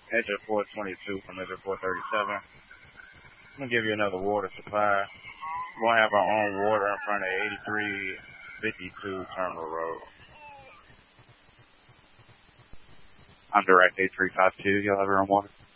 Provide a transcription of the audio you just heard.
exit 422 from exit 437. I'm going to give you another water supply. We're going to have our own water in front of 8352 Terminal Road. I'm Direct 8352. Y'all have your own water?